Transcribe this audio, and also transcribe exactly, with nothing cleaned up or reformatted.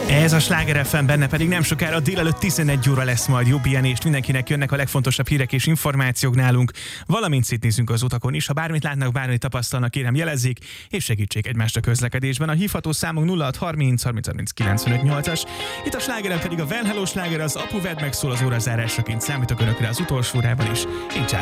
Ez a Sláger ef em, benne pedig nem sokára délelőtt tizenegy óra lesz majd jobb ilyen, és mindenkinek jönnek a legfontosabb hírek és információk nálunk, valamint szétnézünk az utakon is. Ha bármit látnak, bármit tapasztalnak, kérem jelezzék, és segítsék egymást a közlekedésben. A hívható számunk nulla hat harminc harminc harminc kilencvenöt nyolcas. Itt a Slágeren pedig a Well Hello Sláger, az apu vedd meg szól az órazárásaként, számítok önökre az utolsó órában is. Én